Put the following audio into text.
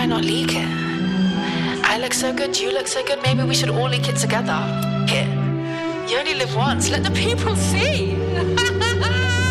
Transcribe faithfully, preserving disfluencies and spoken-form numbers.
I not leak it? I look so good, you look so good, maybe we should all leak it together. Here, you only live once, let the people see.